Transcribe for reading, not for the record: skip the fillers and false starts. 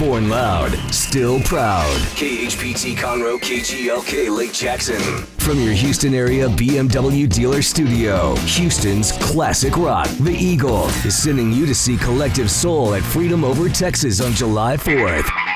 Born loud, still proud. KHPT Conroe, KGLK Lake Jackson. From your Houston area BMW dealer studio, Houston's classic rock, The Eagle, is sending you to see Collective Soul at Freedom Over Texas on July 4th.